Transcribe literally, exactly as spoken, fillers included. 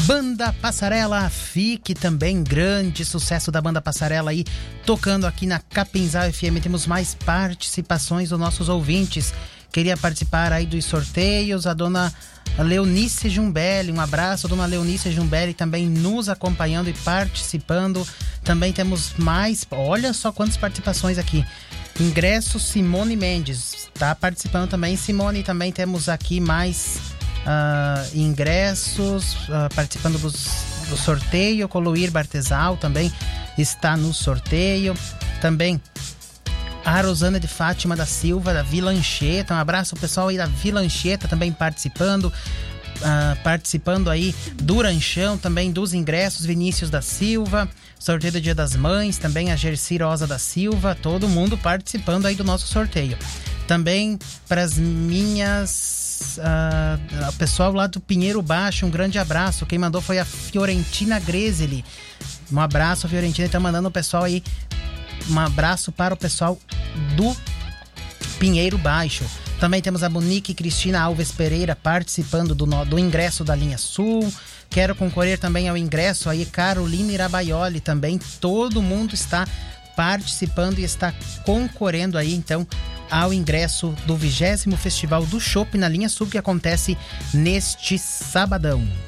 Banda Passarela, fique também, grande sucesso da Banda Passarela aí, tocando aqui na Capinzal F M. Temos mais participações dos nossos ouvintes. Queria participar aí dos sorteios, a dona Leonice Jumbelli, um abraço, a dona Leonice Jumbelli também nos acompanhando e participando. Também temos mais, olha só quantas participações aqui. Ingresso Simone Mendes, tá participando também. Simone, também temos aqui mais uh, ingressos, uh, participando dos, do sorteio. Coloir Bartesal também está no sorteio. Também a Rosana de Fátima da Silva, da Vila Anchieta. Um abraço ao pessoal aí da Vila Anchieta também participando. Uh, participando aí do ranchão, também dos ingressos. Vinícius da Silva, sorteio do Dia das Mães, também a Gerci Rosa da Silva, todo mundo participando aí do nosso sorteio. Também para as minhas uh, o pessoal lá do Pinheiro Baixo, um grande abraço. Quem mandou foi a Fiorentina Grezeli. Um abraço, a Fiorentina está mandando o pessoal aí, um abraço para o pessoal do Pinheiro Baixo. Também temos a Monique Cristina Alves Pereira participando do, do ingresso da linha Sul. Quero concorrer também ao ingresso aí, Carolina Irabaioli também. Todo mundo está participando e está concorrendo aí, então, ao ingresso do vigésimo Festival do Chopp na linha Sul, que acontece neste sabadão.